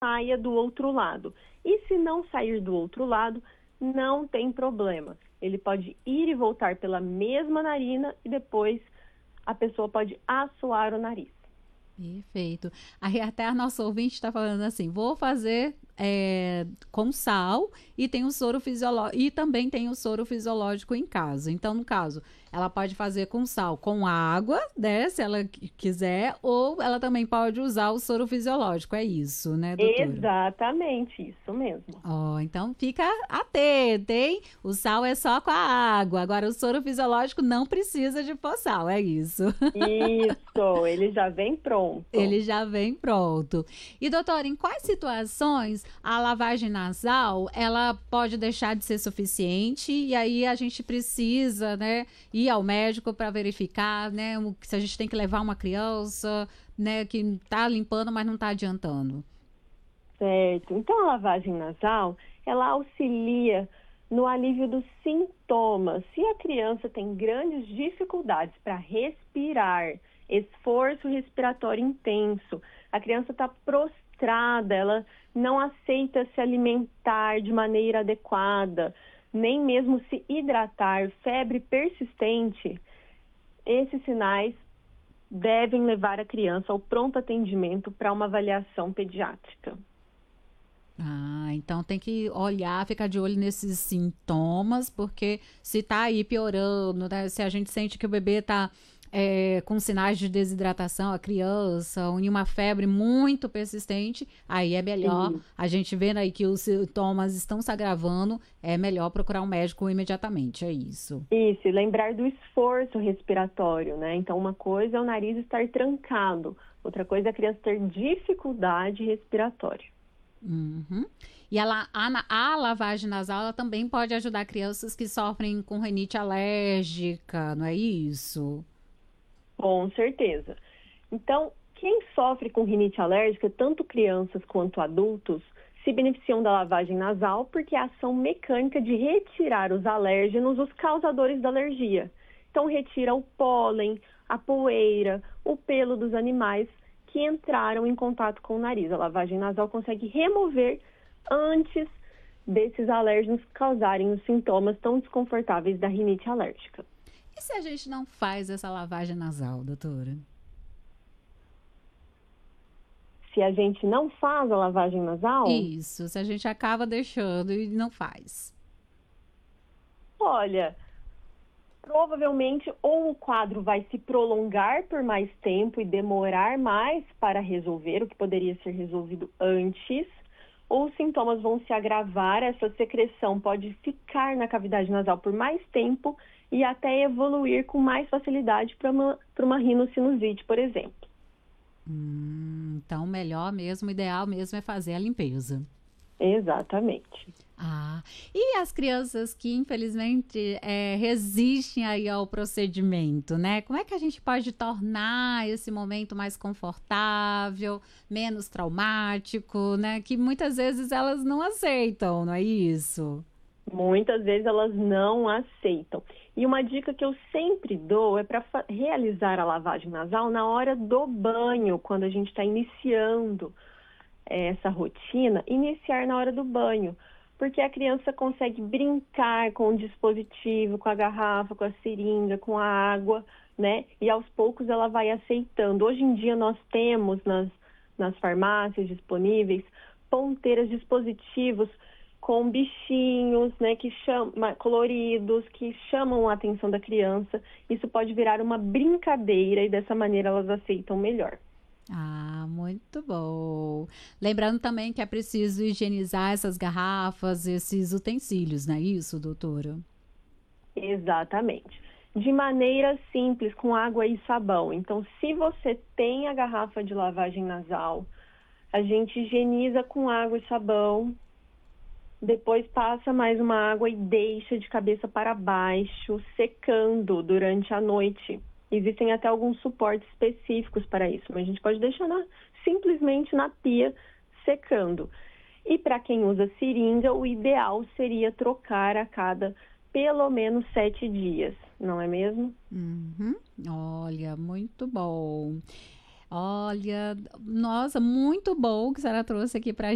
saia do outro lado. E se não sair do outro lado, não tem problema. Ele pode ir e voltar pela mesma narina e depois a pessoa pode assoar o nariz. Perfeito. Aí até a nossa ouvinte está falando assim, vou fazer com sal e tem o soro fisiológico e também tem o soro fisiológico em casa. Então, no caso, ela pode fazer com sal, com água, né, se ela quiser, ou ela também pode usar o soro fisiológico. É isso, né, doutora? Exatamente, isso mesmo. Então fica atento, hein? O sal é só com a água. Agora, o soro fisiológico não precisa de pôr sal, é isso. Isso, ele já vem pronto. Ele já vem pronto. E, doutora, em quais situações a lavagem nasal, ela pode deixar de ser suficiente e aí a gente precisa, né, ir ao médico para verificar, né, se a gente tem que levar uma criança, né, que está limpando, mas não está adiantando? Certo. Então, a lavagem nasal, ela auxilia no alívio dos sintomas. Se a criança tem grandes dificuldades para respirar, esforço respiratório intenso, a criança está prostrada, ela não aceita se alimentar de maneira adequada, nem mesmo se hidratar, febre persistente, esses sinais devem levar a criança ao pronto atendimento para uma avaliação pediátrica. Então tem que olhar, ficar de olho nesses sintomas, porque se tá aí piorando, né? Se a gente sente que o bebê tá com sinais de desidratação, a criança, ou em uma febre muito persistente, aí é melhor, a gente vendo aí que os sintomas estão se agravando, é melhor procurar um médico imediatamente, é isso. Isso, e lembrar do esforço respiratório, né? Então, uma coisa é o nariz estar trancado, outra coisa é a criança ter dificuldade respiratória. Uhum. E a lavagem nasal ela também pode ajudar crianças que sofrem com rinite alérgica, não é isso? Com certeza. Então, quem sofre com rinite alérgica, tanto crianças quanto adultos, se beneficiam da lavagem nasal porque é a ação mecânica de retirar os alérgenos, os causadores da alergia. Então, retira o pólen, a poeira, o pelo dos animais que entraram em contato com o nariz. A lavagem nasal consegue remover antes desses alérgenos causarem os sintomas tão desconfortáveis da rinite alérgica. E se a gente não faz essa lavagem nasal, doutora? Se a gente não faz a lavagem nasal? Isso, se a gente acaba deixando e não faz. Olha, provavelmente ou o quadro vai se prolongar por mais tempo e demorar mais para resolver, o que poderia ser resolvido antes, ou os sintomas vão se agravar, essa secreção pode ficar na cavidade nasal por mais tempo e até evoluir com mais facilidade para uma rinocinusite, por exemplo. Então, melhor mesmo, ideal mesmo é fazer a limpeza. Exatamente. E as crianças que infelizmente resistem aí ao procedimento, né? Como é que a gente pode tornar esse momento mais confortável, menos traumático, né? Que muitas vezes elas não aceitam, não é isso? Muitas vezes elas não aceitam. E uma dica que eu sempre dou é para realizar a lavagem nasal na hora do banho, quando a gente está iniciando essa rotina, iniciar na hora do banho, porque a criança consegue brincar com o dispositivo, com a garrafa, com a seringa, com a água, né? E aos poucos ela vai aceitando. Hoje em dia nós temos nas farmácias disponíveis ponteiras, dispositivos com bichinhos, né, coloridos, que chamam a atenção da criança. Isso pode virar uma brincadeira e dessa maneira elas aceitam melhor. Muito bom. Lembrando também que é preciso higienizar essas garrafas, esses utensílios, não é isso, doutora? Exatamente. De maneira simples, com água e sabão. Então, se você tem a garrafa de lavagem nasal, a gente higieniza com água e sabão, depois passa mais uma água e deixa de cabeça para baixo, secando durante a noite. Existem até alguns suportes específicos para isso, mas a gente pode deixar simplesmente na pia secando. E para quem usa seringa, o ideal seria trocar a cada pelo menos 7 dias, não é mesmo? Olha, muito bom. Olha, nossa, muito bom que a senhora trouxe aqui para